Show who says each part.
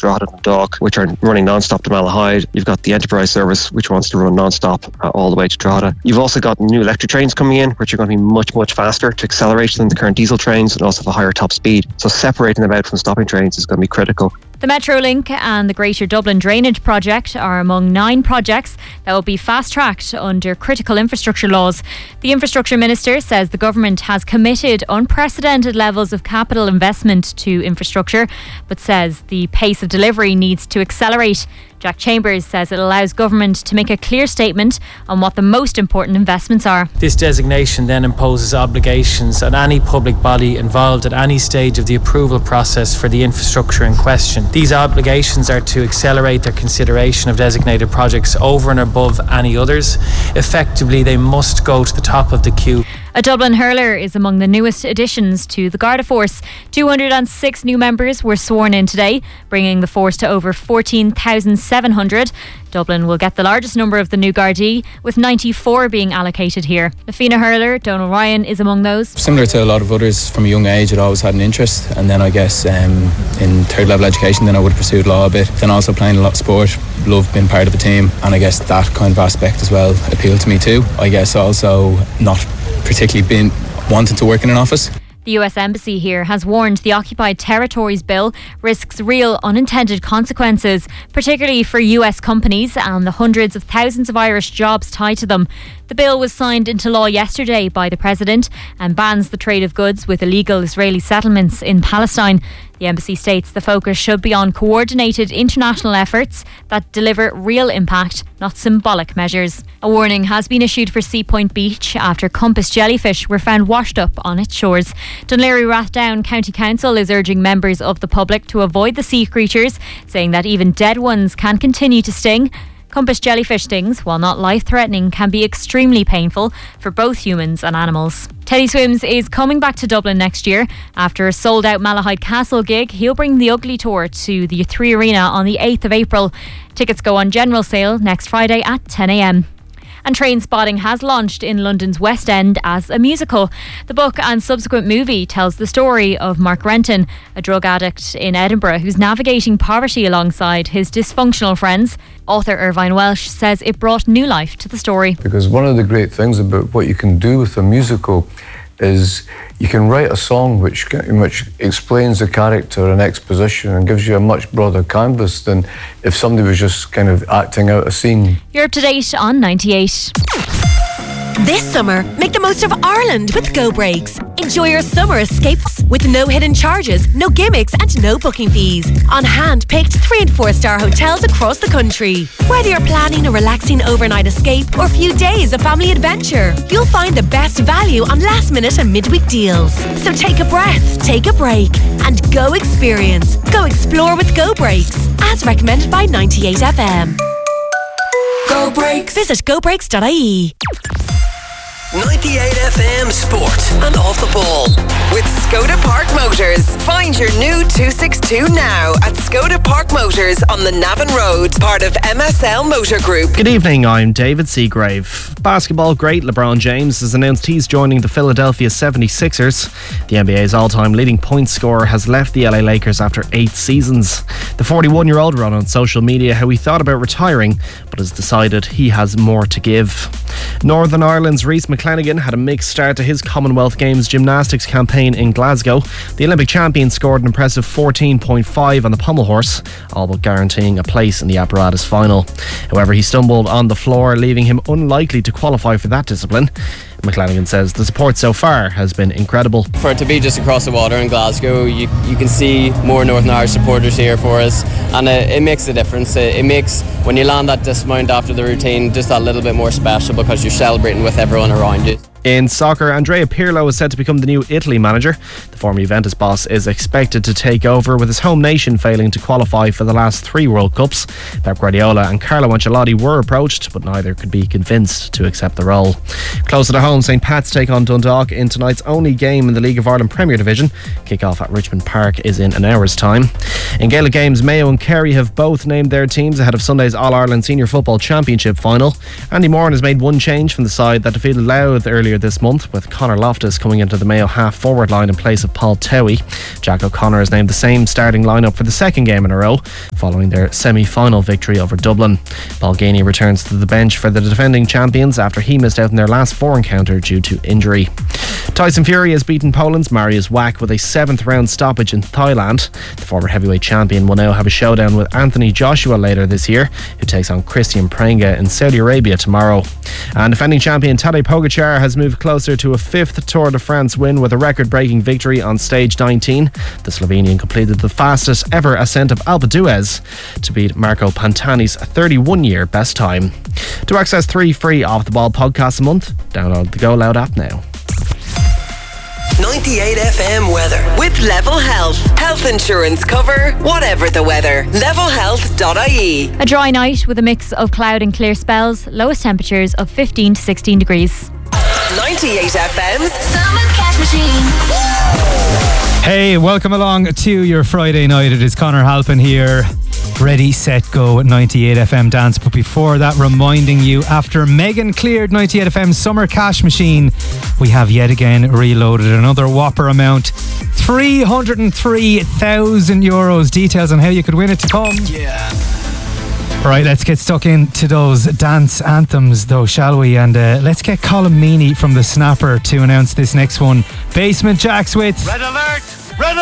Speaker 1: Drogheda and Dundalk, which are running non-stop to Malahide. You've got the Enterprise service, which wants to run non-stop all the way to Drogheda. You've also got new electric trains coming in, which are going to be much, much faster to accelerate than the current diesel trains, and also have a higher top speed. So separating them out from stopping trains is going to be critical.
Speaker 2: The Metrolink and the Greater Dublin Drainage Project are among 9 projects that will be fast-tracked under critical infrastructure laws. The Infrastructure Minister says the government has committed unprecedented levels of capital investment to infrastructure, but says the pace of delivery needs to accelerate. Jack Chambers says it allows government to make a clear statement on what the most important investments are.
Speaker 3: This designation then imposes obligations on any public body involved at any stage of the approval process for the infrastructure in question. These obligations are to accelerate their consideration of designated projects over and above any others. Effectively, they must go to the top of the queue.
Speaker 2: A Dublin hurler is among the newest additions to the Garda Force. 206 new members were sworn in today, bringing the force to over 14,700. Dublin will get the largest number of the new Gardaí, with 94 being allocated here. The Fianna hurler, Donal Ryan, is among those.
Speaker 4: Similar to a lot of others, from a young age I'd always had an interest, and then I guess in third level education then I would have pursued law a bit. Then also playing a lot of sport, loved being part of a team, and I guess that kind of aspect as well appealed to me too. I guess also not particularly been wanting to work in an office.
Speaker 2: The US Embassy here has warned the Occupied Territories Bill risks real unintended consequences, particularly for US companies and the hundreds of thousands of Irish jobs tied to them. The bill was signed into law yesterday by the President and bans the trade of goods with illegal Israeli settlements in Palestine. The embassy states the focus should be on coordinated international efforts that deliver real impact, not symbolic measures. A warning has been issued for Sea Point Beach after compass jellyfish were found washed up on its shores. Dunleary Rathdown County Council is urging members of the public to avoid the sea creatures, saying that even dead ones can continue to sting. Compass jellyfish stings, while not life-threatening, can be extremely painful for both humans and animals. Teddy Swims is coming back to Dublin next year. After a sold-out Malahide Castle gig, he'll bring the Ugly Tour to the 3 Arena on the 8th of April. Tickets go on general sale next Friday at 10 a.m. And Trainspotting has launched in London's West End as a musical. The book and subsequent movie tells the story of Mark Renton, a drug addict in Edinburgh who's navigating poverty alongside his dysfunctional friends. Author Irvine Welsh says it brought new life to the story.
Speaker 5: Because one of the great things about what you can do with a musical is you can write a song which explains the character and exposition and gives you a much broader canvas than if somebody was just kind of acting out a scene.
Speaker 2: You're up to date on 98.
Speaker 6: This summer, make the most of Ireland with Go Breaks. Enjoy your summer escapes with no hidden charges, no gimmicks and no booking fees. On hand-picked 3- and 4-star hotels across the country. Whether you're planning a relaxing overnight escape or a few days of family adventure, you'll find the best value on last-minute and midweek deals. So take a breath, take a break and go experience. Go explore with Go Breaks, as recommended by 98FM. Go Breaks. Visit gobreaks.ie.
Speaker 7: 98FM Sport and Off the Ball with Skoda Park Motors. Find your new 262 now at Skoda Park Motors on the Navan Road, part of MSL Motor Group.
Speaker 8: Good evening, I'm David Seagrave. Basketball great LeBron James has announced he's joining the Philadelphia 76ers. The NBA's all-time leading point scorer has left the LA Lakers after 8 seasons. The 41-year-old wrote on social media how he thought about retiring, but has decided he has more to give. Northern Ireland's Rhys McClenaghan had a mixed start to his Commonwealth Games gymnastics campaign in Glasgow. The Olympic champion scored an impressive 14.5 on the pommel horse, all but guaranteeing a place in the apparatus final. However, he stumbled on the floor, leaving him unlikely to qualify for that discipline. McClenaghan says the support so far has been incredible.
Speaker 9: For it to be just across the water in Glasgow, you can see more Northern Irish supporters here for us, and it makes a difference. It makes, when you land that dismount after the routine, just that little bit more special because you're celebrating with everyone around you.
Speaker 8: In soccer, Andrea Pirlo is set to become the new Italy manager. The former Juventus boss is expected to take over, with his home nation failing to qualify for the last 3 World Cups. Pep Guardiola and Carlo Ancelotti were approached, but neither could be convinced to accept the role. Closer to home, St Pat's take on Dundalk in tonight's only game in the League of Ireland Premier Division. Kick-off at Richmond Park is in an hour's time. In Gaelic games, Mayo and Kerry have both named their teams ahead of Sunday's All-Ireland Senior Football Championship final. Andy Moran has made one change from the side that defeated Louth earlier earlier this month, with Conor Loftus coming into the Mayo half-forward line in place of Paul Towie. Jack O'Connor has named the same starting lineup for the second game in a row, following their semi-final victory over Dublin. Paul Geaney returns to the bench for the defending champions after he missed out in their last 4 encounter due to injury. Tyson Fury has beaten Poland's Mariusz Wach with a 7th round stoppage in Thailand. The former heavyweight champion will now have a showdown with Anthony Joshua later this year, who takes on Christian Pranga in Saudi Arabia tomorrow. And defending champion Tadej Pogačar has moved closer to a 5th Tour de France win with a record-breaking victory on stage 19. The Slovenian completed the fastest ever ascent of Alpe d'Huez to beat Marco Pantani's 31-year best time. To access 3 free Off the Ball podcasts a month, download the Go Loud app now.
Speaker 7: 98 FM weather with Level Health. Health insurance cover, whatever the weather. Levelhealth.ie.
Speaker 2: A dry night with a mix of cloud and clear spells. Lowest temperatures of 15 to 16 degrees.
Speaker 7: 98 FM's
Speaker 10: Summer Cash Machine.
Speaker 11: Hey, welcome along to your Friday night. It is Conor Halpin here. Ready, set, go at 98 FM Dance. But before that, reminding you, after Megan cleared 98 FM's Summer Cash Machine, we have yet again reloaded another whopper amount, €303,000. Details on how you could win it to come.
Speaker 10: Yeah.
Speaker 11: Right, let's get stuck into those dance anthems though, shall we? And let's get Colin Meaney from The Snapper to announce this next one. Basement Jaxx with
Speaker 10: Red Alert!